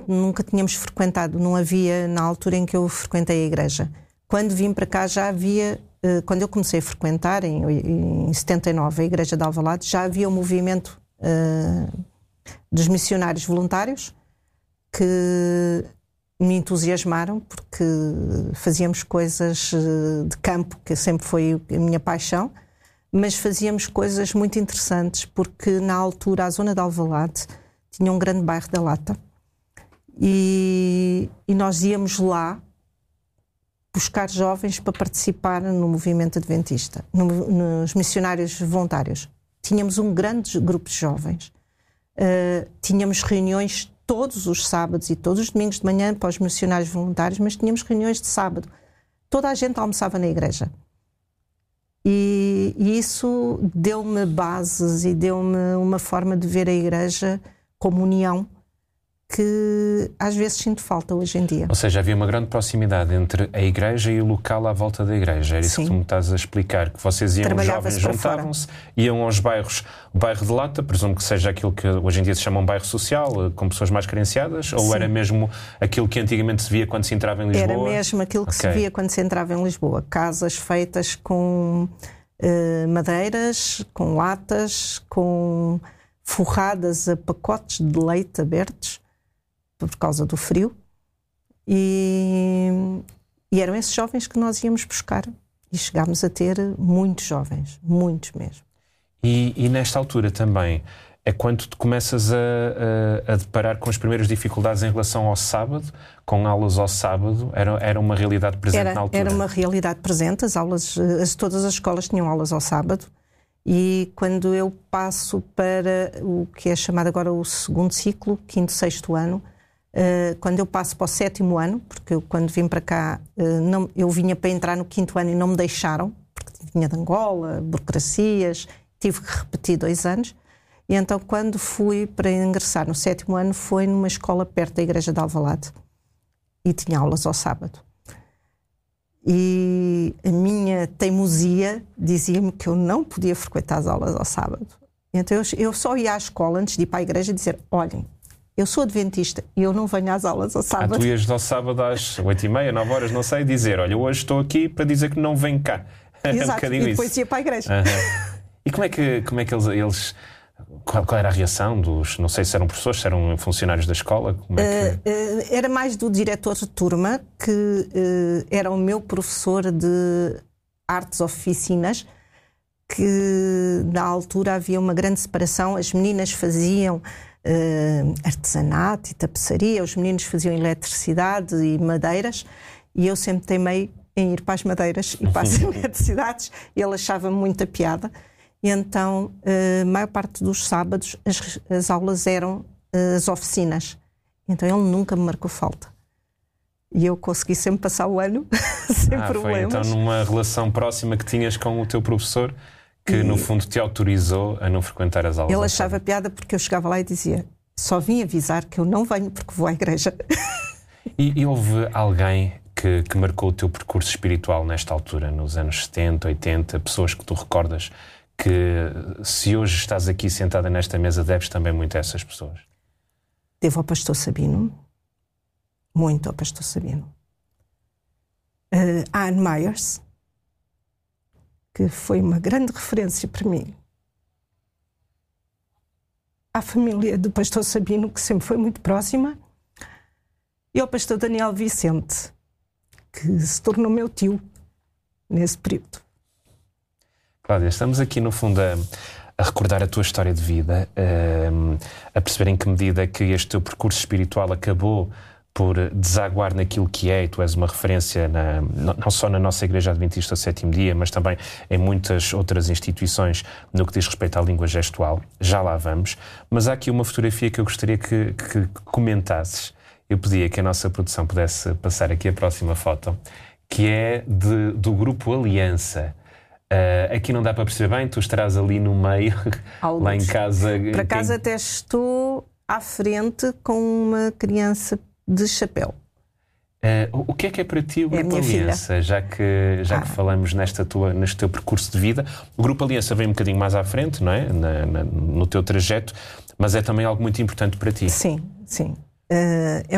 nunca tínhamos frequentado, não havia na altura em que eu frequentei a igreja. Quando vim para cá já havia, quando eu comecei a frequentar, em 79, a igreja de Alvalade, já havia um movimento dos missionários voluntários que me entusiasmaram, porque fazíamos coisas de campo, que sempre foi a minha paixão, mas fazíamos coisas muito interessantes, porque na altura a zona de Alvalade tinha um grande bairro da Lata e nós íamos lá buscar jovens para participar no movimento adventista, nos missionários voluntários. Tínhamos um grande grupo de jovens, tínhamos reuniões todos os sábados e todos os domingos de manhã para os missionários voluntários, mas tínhamos reuniões de sábado. Toda a gente almoçava na igreja. E isso deu-me bases e deu-me uma forma de ver a igreja como união, que às vezes sinto falta hoje em dia. Ou seja, havia uma grande proximidade entre a igreja e o local à volta da igreja. Era isso que tu me estás a explicar, que vocês iam, os jovens juntavam-se, iam aos bairros, o bairro de Lata, presumo que seja aquilo que hoje em dia se chama um bairro social, com pessoas mais carenciadas, ou era mesmo aquilo que antigamente se via quando se entrava em Lisboa? Era mesmo aquilo que se via quando se entrava em Lisboa. Casas feitas com madeiras, com latas, com forradas a pacotes de leite abertos, por causa do frio, e eram esses jovens que nós íamos buscar, e chegámos a ter muitos jovens, muitos mesmo. E nesta altura também é quando te começas a deparar com as primeiras dificuldades em relação ao sábado, com aulas ao sábado, era uma realidade presente na altura? Era uma realidade presente, todas as escolas tinham aulas ao sábado, e quando eu passo para o que é chamado agora o segundo ciclo, quinto, sexto ano, quando eu passo para o sétimo ano, porque eu, quando vim para cá, eu vinha para entrar no quinto ano e não me deixaram, porque vinha de Angola, burocracias, tive que repetir 2 anos. E então, quando fui para ingressar no sétimo ano, foi numa escola perto da igreja de Alvalade e tinha aulas ao sábado. E a minha teimosia dizia-me que eu não podia frequentar as aulas ao sábado. Então eu só ia à escola antes de ir para a igreja dizer: olhem, eu sou adventista e eu não venho às aulas ao sábado. Tu ias ao sábado às 8h30, 9 horas, não sei, dizer: olha, hoje estou aqui para dizer que não venho cá. Exato, e depois ia para a igreja. E como é que eles qual era a reação dos, não sei se eram professores, se eram funcionários da escola? Como é que... Era mais do diretor de turma, que era o meu professor de artes oficinas, que na altura havia uma grande separação. As meninas faziam artesanato e tapeçaria, os meninos faziam eletricidade e madeiras, e eu sempre teimei em ir para as madeiras e para as eletricidades. Ele achava muita piada, e então a maior parte dos sábados as aulas eram as oficinas, então ele nunca me marcou falta e eu consegui sempre passar o ano sem problemas. Foi então numa relação próxima que tinhas com o teu professor que no fundo te autorizou a não frequentar as aulas. Ele achava piada porque eu chegava lá e dizia: só vim avisar que eu não venho porque vou à igreja. E houve alguém que marcou o teu percurso espiritual nesta altura, nos anos 70, 80, pessoas que tu recordas que, se hoje estás aqui sentada nesta mesa, deves também muito a essas pessoas? Devo ao pastor Sabino, muito ao pastor Sabino. Anne Myers, que foi uma grande referência para mim. À família do pastor Sabino, que sempre foi muito próxima, e ao pastor Daniel Vicente, que se tornou meu tio nesse período. Cláudia, estamos aqui no fundo a recordar a tua história de vida, a perceber em que medida é que este teu percurso espiritual acabou por desaguar naquilo que é, e tu és uma referência não só na nossa Igreja Adventista do Sétimo Dia, mas também em muitas outras instituições no que diz respeito à língua gestual. Já lá vamos, mas há aqui uma fotografia que eu gostaria que comentasses. Eu pedia que a nossa produção pudesse passar aqui a próxima foto, que é do grupo Aliança. Aqui não dá para perceber bem, tu estarás ali no meio, lá em casa. Por acaso até estou à frente com uma criança de chapéu. O que é para ti o É Grupo Aliança? Já que falamos neste teu percurso de vida, o Grupo Aliança vem um bocadinho mais à frente, não é? No teu trajeto, mas é também algo muito importante para ti. Sim, sim.